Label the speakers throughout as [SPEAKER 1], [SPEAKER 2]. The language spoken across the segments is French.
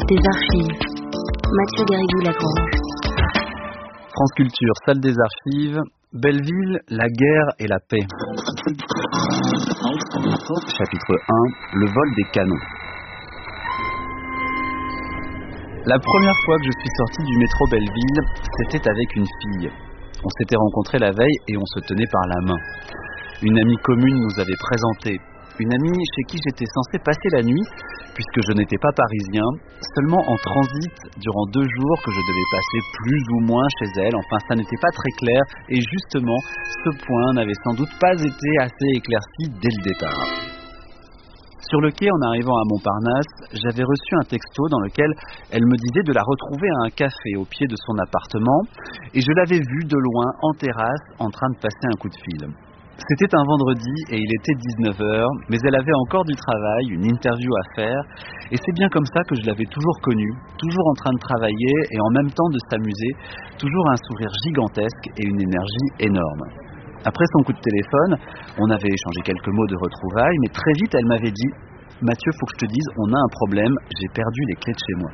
[SPEAKER 1] des archives. Mathieu Garrigou-Lagrange.
[SPEAKER 2] France Culture, salle des archives. Belleville, la guerre et la paix. Chapitre 1, le vol des canons. La première fois que je suis sorti du métro Belleville, c'était avec une fille. On s'était rencontrés la veille et on se tenait par la main. Une amie commune nous avait présenté. Une amie chez qui j'étais censé passer la nuit, puisque je n'étais pas parisien, seulement en transit durant 2 jours que je devais passer plus ou moins chez elle. Enfin, ça n'était pas très clair et justement, ce point n'avait sans doute pas été assez éclairci dès le départ. Sur le quai, en arrivant à Montparnasse, j'avais reçu un texto dans lequel elle me disait de la retrouver à un café au pied de son appartement et je l'avais vue de loin en terrasse en train de passer un coup de fil. C'était un vendredi et il était 19h, mais elle avait encore du travail, une interview à faire, et c'est bien comme ça que je l'avais toujours connue, toujours en train de travailler et en même temps de s'amuser, toujours un sourire gigantesque et une énergie énorme. Après son coup de téléphone, on avait échangé quelques mots de retrouvailles, mais très vite elle m'avait dit « Mathieu, faut que je te dise, on a un problème, j'ai perdu les clés de chez moi ».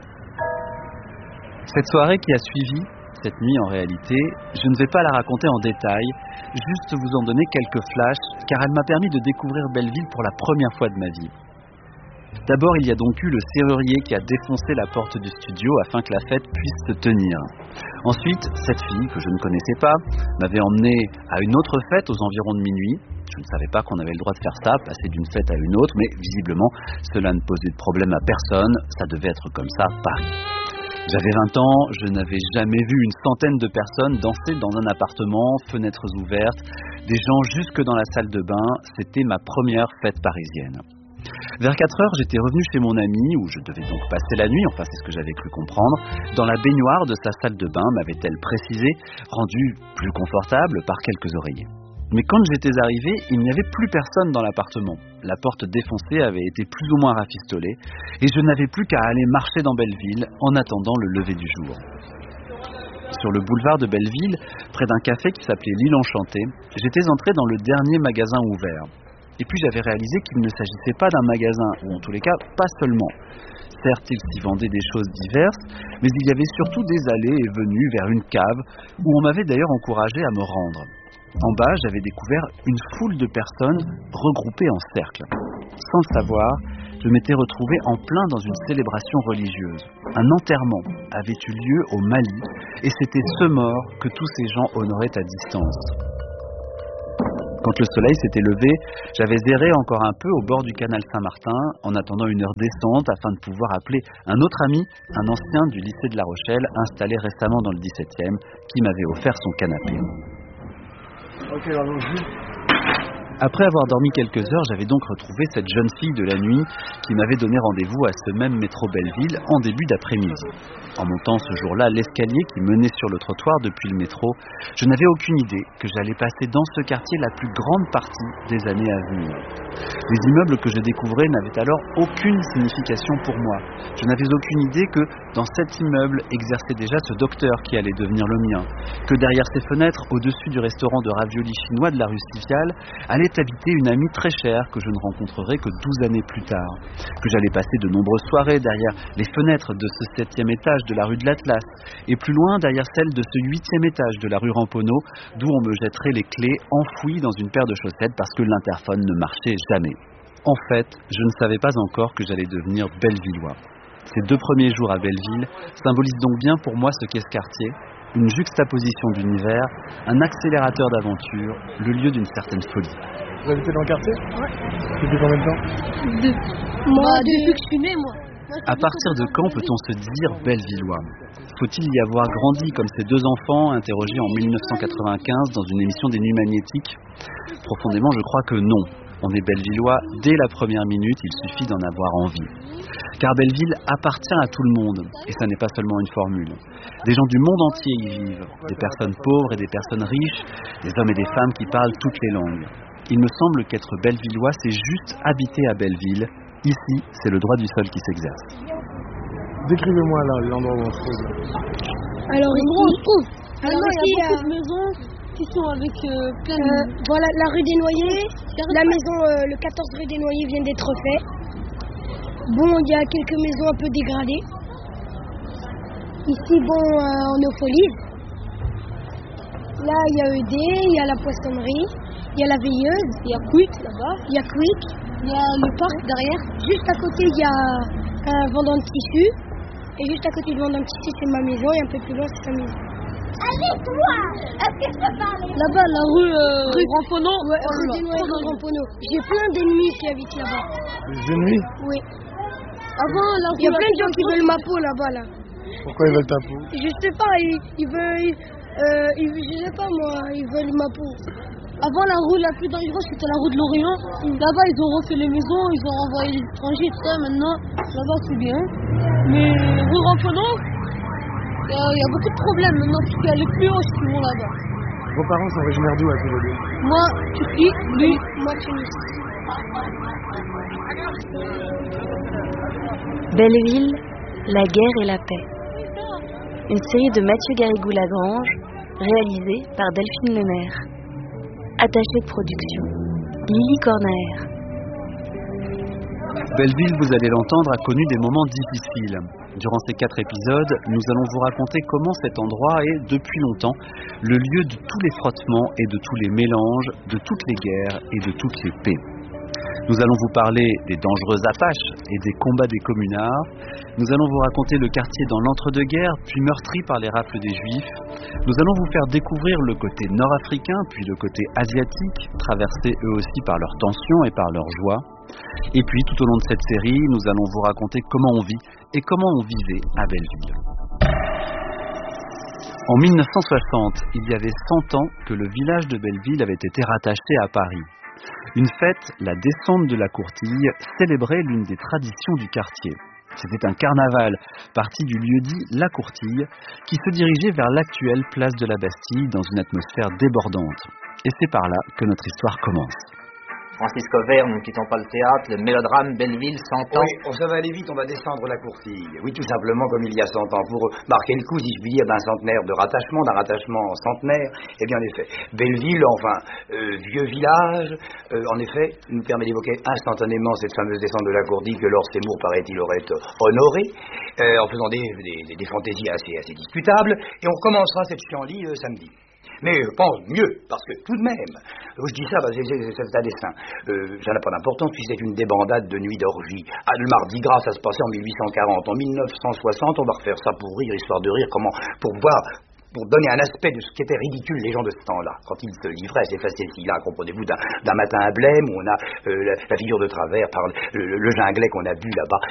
[SPEAKER 2] Cette soirée qui a suivi, cette nuit en réalité, je ne vais pas la raconter en détail, juste vous en donner quelques flashs, car elle m'a permis de découvrir Belleville pour la première fois de ma vie. D'abord, il y a donc eu le serrurier qui a défoncé la porte du studio afin que la fête puisse se tenir. Ensuite, cette fille, que je ne connaissais pas, m'avait emmené à une autre fête aux environs de minuit. Je ne savais pas qu'on avait le droit de faire ça, passer d'une fête à une autre, mais visiblement, cela ne posait de problème à personne, ça devait être comme ça, Paris. J'avais 20 ans, je n'avais jamais vu une centaine de personnes danser dans un appartement, fenêtres ouvertes, des gens jusque dans la salle de bain, c'était ma première fête parisienne. Vers 4h, j'étais revenu chez mon amie, où je devais donc passer la nuit, enfin c'est ce que j'avais cru comprendre, dans la baignoire de sa salle de bain, m'avait-elle précisé, rendue plus confortable par quelques oreillers. Mais quand j'étais arrivé, il n'y avait plus personne dans l'appartement. La porte défoncée avait été plus ou moins rafistolée et je n'avais plus qu'à aller marcher dans Belleville en attendant le lever du jour. Sur le boulevard de Belleville, près d'un café qui s'appelait L'Île Enchantée, j'étais entré dans le dernier magasin ouvert. Et puis j'avais réalisé qu'il ne s'agissait pas d'un magasin, ou en tous les cas, pas seulement. Certes, il s'y vendait des choses diverses, mais il y avait surtout des allées et venues vers une cave, où on m'avait d'ailleurs encouragé à me rendre. En bas, j'avais découvert une foule de personnes regroupées en cercle. Sans le savoir, je m'étais retrouvé en plein dans une célébration religieuse. Un enterrement avait eu lieu au Mali, et c'était ce mort que tous ces gens honoraient à distance. Quand le soleil s'était levé, j'avais erré encore un peu au bord du canal Saint-Martin, en attendant une heure décente afin de pouvoir appeler un autre ami, un ancien du lycée de La Rochelle, installé récemment dans le 17e, qui m'avait offert son canapé. Après avoir dormi quelques heures, j'avais donc retrouvé cette jeune fille de la nuit qui m'avait donné rendez-vous à ce même métro Belleville en début d'après-midi. En montant ce jour-là l'escalier qui menait sur le trottoir depuis le métro, je n'avais aucune idée que j'allais passer dans ce quartier la plus grande partie des années à venir. Les immeubles que je découvrais n'avaient alors aucune signification pour moi. Je n'avais aucune idée que dans cet immeuble exerçait déjà ce docteur qui allait devenir le mien, que derrière ces fenêtres, au-dessus du restaurant de raviolis chinois de la rue Stivial, allait habiter une amie très chère que je ne rencontrerai que 12 années plus tard, que j'allais passer de nombreuses soirées derrière les fenêtres de ce 7e étage de la rue de l'Atlas, et plus loin derrière celle de ce 8e étage de la rue Ramponneau, d'où on me jetterait les clés enfouies dans une paire de chaussettes parce que l'interphone ne marchait jamais. En fait, je ne savais pas encore que j'allais devenir bellevillois. Ces 2 premiers jours à Belleville symbolisent donc bien pour moi ce qu'est ce quartier, une juxtaposition d'univers, un accélérateur d'aventure, le lieu d'une certaine folie.
[SPEAKER 3] Vous habitez dans le quartier?
[SPEAKER 4] Ouais.
[SPEAKER 3] Depuis combien de temps?
[SPEAKER 4] Moi, depuis que je suis né, moi.
[SPEAKER 2] À partir de quand peut-on se dire bellevillois? Faut-il y avoir grandi comme ces 2 enfants interrogés en 1995 dans une émission des Nuits Magnétiques? Profondément, je crois que non. On est bellevillois dès la première minute, il suffit d'en avoir envie. Car Belleville appartient à tout le monde, et ça n'est pas seulement une formule. Des gens du monde entier y vivent, des personnes pauvres et des personnes riches, des hommes et des femmes qui parlent toutes les langues. Il me semble qu'être bellevillois, c'est juste habiter à Belleville. Ici, c'est le droit du sol qui s'exerce.
[SPEAKER 3] Décrivez-moi là l'endroit où on se trouve.
[SPEAKER 4] Alors ici, il y a
[SPEAKER 5] beaucoup de maisons qui sont avec plein de...
[SPEAKER 4] voilà, la rue des Noyers, la maison, le 14 rue des Noyers vient d'être fait. Bon, il y a quelques maisons un peu dégradées. Ici, bon, on est aux Folies. Là, il y a ED, il y a la poissonnerie, il y a la veilleuse, il y a Quick là-bas, il y a Quick, il y a le parc derrière. Juste à côté, il y a un vendeur de tissus. Et juste à côté du vendeur de tissus, c'est ma maison, et un peu plus loin, c'est sa maison.
[SPEAKER 6] Allez, toi! Est-ce que je peux parler?
[SPEAKER 5] Là-bas, la rue Ramponneau.
[SPEAKER 4] Ouais, rue des Noyers, rue Ramponneau. J'ai plein d'ennemis qui habitent là-bas.
[SPEAKER 3] Des ennemis?
[SPEAKER 4] Oui.
[SPEAKER 5] Avant, la rue.
[SPEAKER 4] Il y a plein de gens qui veulent ma peau là-bas, là.
[SPEAKER 3] Pourquoi ils veulent ta peau?
[SPEAKER 4] Je sais pas, ils veulent... je sais pas moi, ils veulent ma peau.
[SPEAKER 5] Avant, la rue la plus dangereuse, c'était la rue de l'Orient. Là-bas, ils ont refait les maisons, ils ont renvoyé les étrangers, tout ça. Maintenant, là-bas, c'est bien. Mais rue Ramponneau, il y a beaucoup de problèmes maintenant, parce qu'il y a les plus hauts qui vont là-bas.
[SPEAKER 3] Vos parents sont originaires d'où à tous les deux?
[SPEAKER 5] Moi, Turquie, lui,
[SPEAKER 4] Moi, Tunis.
[SPEAKER 1] Belleville, la guerre et la paix. Une série de Mathieu Garrigou-Lagrange, réalisée par Delphine Lemaire. Attachée de production, Lily Cornaer.
[SPEAKER 2] Belleville, vous allez l'entendre, a connu des moments difficiles. Durant ces 4 épisodes, nous allons vous raconter comment cet endroit est, depuis longtemps, le lieu de tous les frottements et de tous les mélanges, de toutes les guerres et de toutes les paix. Nous allons vous parler des dangereuses apaches et des combats des communards. Nous allons vous raconter le quartier dans l'entre-deux-guerres, puis meurtri par les rafles des Juifs. Nous allons vous faire découvrir le côté nord-africain, puis le côté asiatique, traversé eux aussi par leurs tensions et par leurs joies. Et puis, tout au long de cette série, nous allons vous raconter comment on vit et comment on vivait à Belleville. En 1960, il y avait 100 ans que le village de Belleville avait été rattaché à Paris. Une fête, la descente de la Courtille, célébrait l'une des traditions du quartier. C'était un carnaval parti du lieu-dit La Courtille qui se dirigeait vers l'actuelle place de la Bastille dans une atmosphère débordante. Et c'est par là que notre histoire commence.
[SPEAKER 7] Francisco Vert, nous ne quittons pas le théâtre, le mélodrame Belleville, 100 ans.
[SPEAKER 8] Oui, ça va aller vite, on va descendre la Courtille. Oui, tout simplement comme il y a 100 ans, pour marquer le coup, si je puis dire, d'un centenaire de rattachement, d'un rattachement centenaire. Eh bien, en effet, Belleville, enfin, vieux village, en effet, nous permet d'évoquer instantanément cette fameuse descente de la Courtille que Lord Seymour, paraît-il, aurait honorée, en faisant des fantaisies assez discutables. Et on recommencera cette chienlit samedi. Mais je pense mieux, parce que tout de même, je dis ça, c'est à dessein, ça n'a pas d'importance, puisque c'est une débandade de nuit d'orgie. Ah, le Mardi Gras, ça se passait en 1840. En 1960, on va refaire ça pour rire, histoire de rire, pour donner un aspect de ce qui était ridicule les gens de ce temps-là. Quand ils se livraient à ces facéties-là, comprenez-vous, d'un matin à blême, où on a la figure de travers par le ginglet qu'on a bu là-bas,